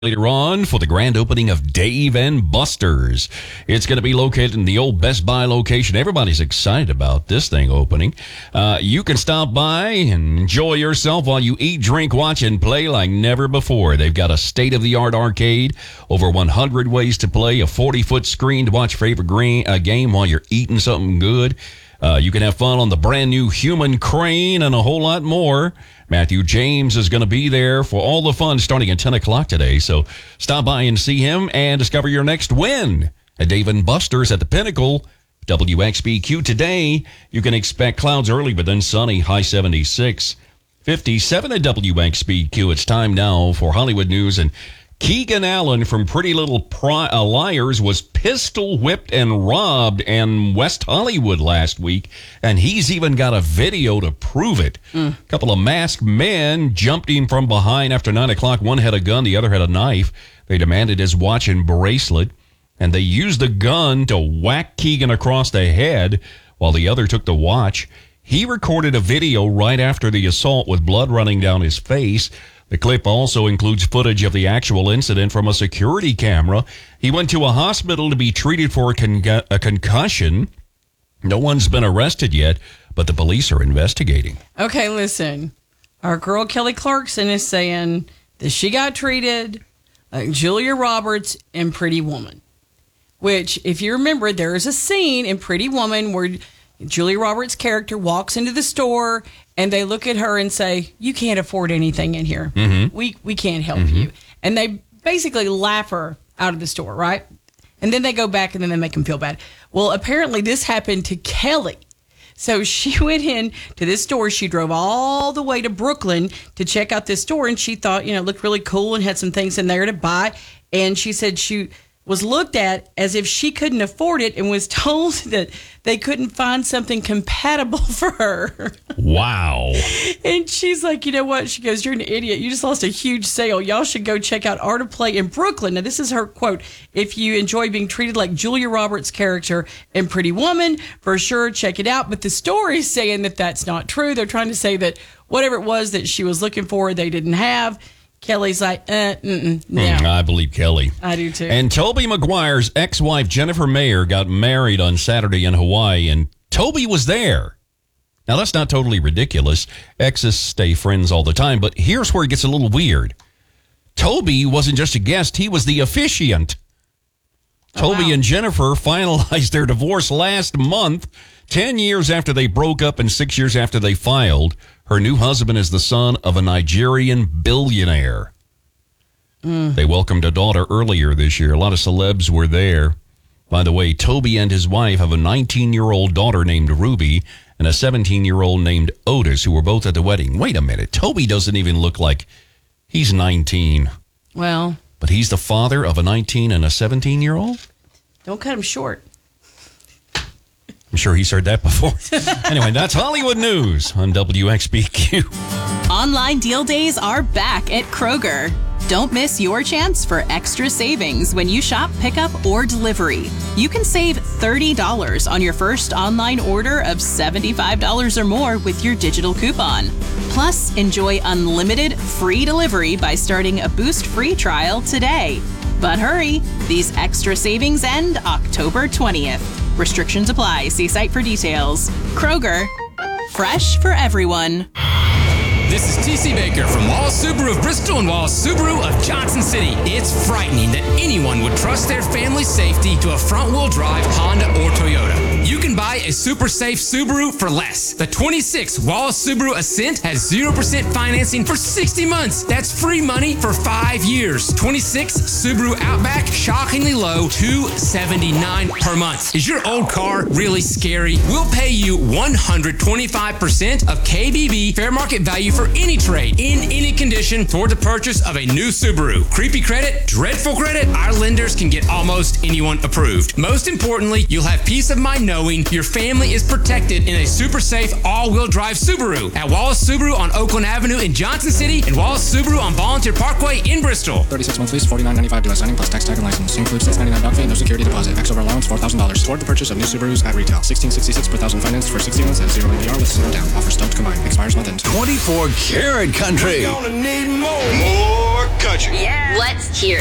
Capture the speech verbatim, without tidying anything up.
Later on for the grand opening of Dave and Buster's. It's going to be located in the old Best Buy location. Everybody's excited about this thing opening. Uh, you can stop by and enjoy yourself while you eat, drink, watch, and play like never before. They've got a state-of-the-art arcade, over one hundred ways to play, a forty-foot screen to watch your favorite green, uh, game while you're eating something good. Uh, you can have fun on the brand new human crane and a whole lot more. Matthew James is going to be there for all the fun starting at ten o'clock today. So stop by and see him and discover your next win at Dave and Buster's at the Pinnacle. W X B Q today, you can expect clouds early, but then sunny, high seventy-six. fifty-seven at W X B Q. It's time now for Hollywood News. And Keegan Allen from Pretty Little Pri- uh, Liars was pistol whipped and robbed in West Hollywood last week, and he's even got a video to prove it. Mm. A couple of masked men jumped him from behind after nine o'clock. One had a gun, the other had a knife. They demanded his watch and bracelet, and they used the gun to whack Keegan across the head while the other took the watch. He recorded a video right after the assault with blood running down his face. The clip also includes footage of the actual incident from a security camera. He went to a hospital to be treated for a, con- a concussion. No one's been arrested yet, but the police are investigating. Okay, listen. Our girl Kelly Clarkson is saying that she got treated like Julia Roberts in Pretty Woman. Which, if you remember, there is a scene in Pretty Woman where Julia Roberts' character walks into the store and they look at her and say, "You can't afford anything in here. Mm-hmm. We we can't help mm-hmm. you." And they basically laugh her out of the store, right? And then they go back and then they make them feel bad. Well, apparently this happened to Kelly. So she went in to this store. She drove all the way to Brooklyn to check out this store, and she thought, you know, it looked really cool and had some things in there to buy. And she said she was looked at as if she couldn't afford it and was told that they couldn't find something compatible for her. Wow. And she's like, you know what? She goes, "You're an idiot. You just lost a huge sale. Y'all should go check out Art of Play in Brooklyn." Now, this is her quote. "If you enjoy being treated like Julia Roberts' character in Pretty Woman, for sure, check it out." But the story's saying that that's not true. They're trying to say that whatever it was that she was looking for, they didn't have. Kelly's like, uh, mm-mm, no. Mm, I believe Kelly. I do too. And Tobey Maguire's ex-wife, Jennifer Mayer, got married on Saturday in Hawaii, and Tobey was there. Now, that's not totally ridiculous. Exes stay friends all the time, but here's where it gets a little weird. Tobey wasn't just a guest, he was the officiant. Oh, Tobey wow. and Jennifer finalized their divorce last month, ten years after they broke up and six years after they filed. Her new husband is the son of a Nigerian billionaire. Mm. They welcomed a daughter earlier this year. A lot of celebs were there. By the way, Tobey and his wife have a nineteen-year-old daughter named Ruby and a seventeen-year-old named Otis, who were both at the wedding. Wait a minute. Tobey doesn't even look like he's nineteen. Well. But he's the father of a nineteen and a seventeen-year-old? Don't cut him short. I'm sure he's heard that before. Anyway, that's Hollywood News on W X B Q. Online deal days are back at Kroger. Don't miss your chance for extra savings when you shop pickup or delivery. You can save thirty dollars on your first online order of seventy-five dollars or more with your digital coupon. Plus, enjoy unlimited free delivery by starting a Boost free trial today. But hurry, these extra savings end October twentieth. Restrictions apply. See site for details. Kroger, fresh for everyone. This is T C Baker from Wallace Subaru of Bristol and Wallace Subaru of Johnson City. It's frightening that anyone would trust their family's safety to a front-wheel drive Honda or Toyota. You can buy a super safe Subaru for less. The twenty-six Wallace Subaru Ascent has zero percent financing for sixty months. That's free money for five years. twenty-six Subaru Outback, shockingly low, two seventy-nine per month. Is your old car really scary? We'll pay you one hundred twenty-five percent of K B B fair market value for any trade, in any condition, toward the purchase of a new Subaru. Creepy credit, dreadful credit, our lenders can get almost anyone approved. Most importantly, you'll have peace of mind knowing your family is protected in a super safe all-wheel drive Subaru. At Wallace Subaru on Oakland Avenue in Johnson City and Wallace Subaru on Volunteer Parkway in Bristol. thirty-six month lease, forty-nine ninety-five dealer signing plus tax, tag, and license. Includes six ninety-nine doc fee, no security deposit. Max over allowance four thousand dollars. Toward the purchase of new Subarus at retail. sixteen sixty-six per thousand financed for sixty months at zero A D R with zero down. Offers don't combine. Expires month end. twenty-four Carrot Country. We're gonna need more. More country. Yeah. Let's hear